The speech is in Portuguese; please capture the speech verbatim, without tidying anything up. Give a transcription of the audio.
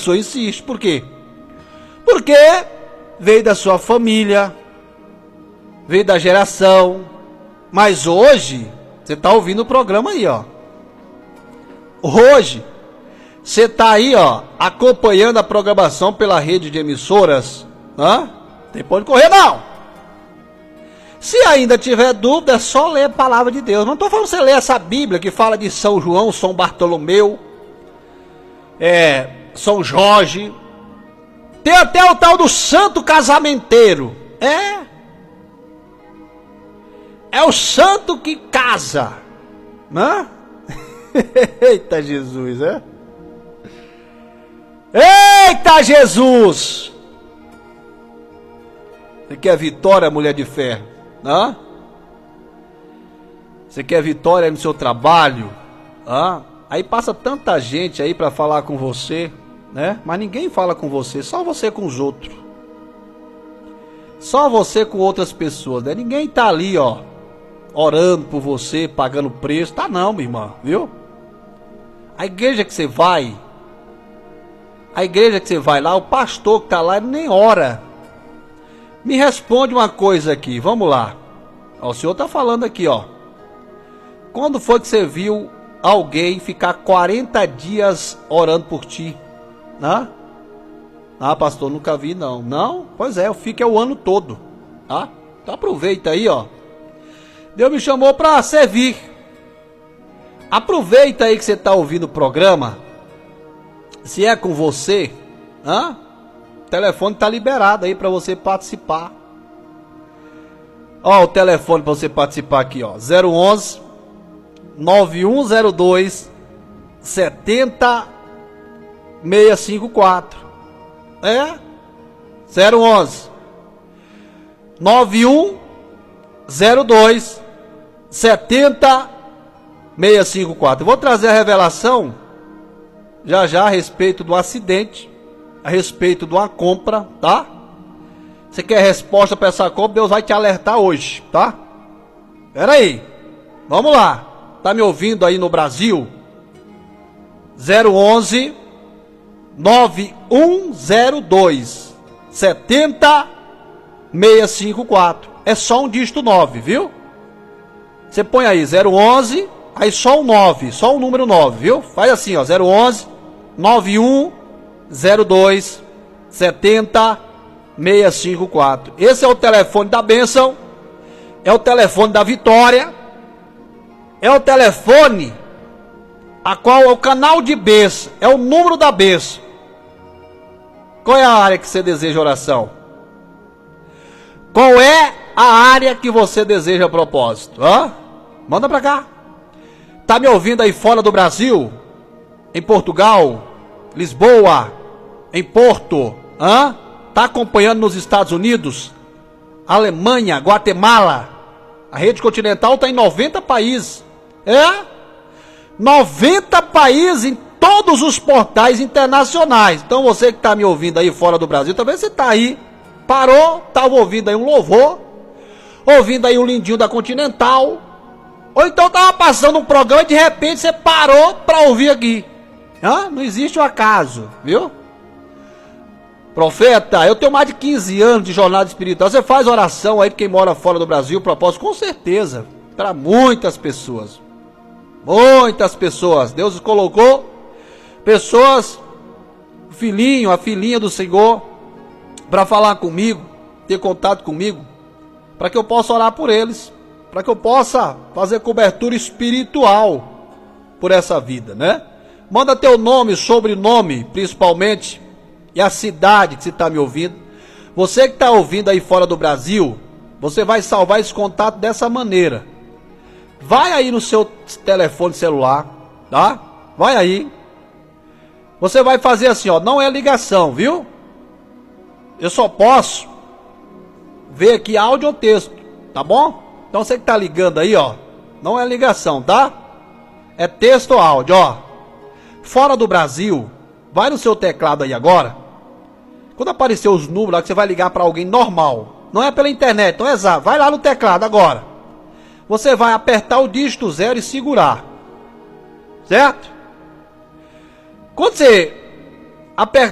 pessoa insiste. Por quê? Porque veio da sua família, veio da geração. Mas hoje, você está ouvindo o programa aí, ó. Hoje, você está aí, ó, acompanhando a programação pela rede de emissoras. Hã? Tem pode correr, não. Se ainda tiver dúvida, é só ler a palavra de Deus. Não estou falando você ler essa Bíblia que fala de São João, São Bartolomeu, é, São Jorge. Tem até o tal do santo casamenteiro. É. É o santo que casa. Hã? Eita Jesus, é? Eita Jesus! Você quer vitória, mulher de fé? Hã? Você quer vitória no seu trabalho? Hã? Aí passa tanta gente aí para falar com você, né? Mas ninguém fala com você, só você com os outros. Só você com outras pessoas, né? Ninguém tá ali, ó, orando por você, pagando preço. Tá não, minha irmã, viu? A igreja que você vai, a igreja que você vai lá, o pastor que tá lá, ele nem ora. Me responde uma coisa aqui, vamos lá. Ó, o senhor tá falando aqui, ó. Quando foi que você viu alguém ficar quarenta dias orando por ti? Hã? Ah, pastor, nunca vi não. Não? Pois é, eu fico é o ano todo. Tá? Então aproveita aí, ó. Deus me chamou para servir. Aproveita aí que você tá ouvindo o programa. Se é com você, hã? O telefone tá liberado aí para você participar. Ó, o telefone para você participar aqui, ó. zero onze, nove um zero dois, sete zero seis cinco quatro. É? zero onze, nove um zero dois, sete zero seis cinco quatro. Eu vou trazer a revelação já já a respeito do acidente, a respeito de uma compra, tá? Você quer resposta para essa compra? Deus vai te alertar hoje, tá? Pera aí, vamos lá. Tá me ouvindo aí no Brasil? zero onze, nove um zero dois, sete zero seis cinco quatro. É só um dígito nove, viu? Você põe aí zero onze, aí só um nove, só o número nove, viu? Faz assim, ó, zero onze, nove um zero dois, sete zero seis cinco quatro. Esse é o telefone da bênção, é o telefone da vitória, é o telefone a qual é o canal de bênção, é o número da bênção. Qual é a área que você deseja oração? Qual é a área que você deseja propósito? Hã? Manda pra cá. Tá me ouvindo aí fora do Brasil? Em Portugal, Lisboa, em Porto, hã? Tá acompanhando nos Estados Unidos, Alemanha, Guatemala. A rede continental tá em noventa países. É? noventa países em todos os portais internacionais. Então você que tá me ouvindo aí fora do Brasil, talvez você tá aí, parou, tava ouvindo aí um louvor, ouvindo aí um lindinho da Continental, ou então tava passando um programa e de repente você parou para ouvir aqui. Hã? Não existe um acaso, viu? Profeta, eu tenho mais de quinze anos de jornada espiritual. Você faz oração aí para quem mora fora do Brasil, propósito, com certeza, para muitas pessoas. Muitas pessoas. Deus colocou pessoas, o filhinho, a filhinha do Senhor, para falar comigo, ter contato comigo, para que eu possa orar por eles, para que eu possa fazer cobertura espiritual por essa vida, né? Manda teu nome, sobrenome, principalmente, e a cidade que você está me ouvindo. Você que está ouvindo aí fora do Brasil, você vai salvar esse contato dessa maneira. Vai aí no seu telefone celular, tá? Vai aí. Você vai fazer assim, ó, não é ligação, viu? Eu só posso ver aqui áudio ou texto, tá bom? Então você que tá ligando aí, ó, não é ligação, tá? É texto ou áudio, ó. Fora do Brasil, vai no seu teclado aí agora. Quando aparecer os números lá que você vai ligar para alguém normal, não é pela internet, não é exato. Vai lá no teclado agora. Você vai apertar o dígito zero e segurar. Certo? Quando você apertar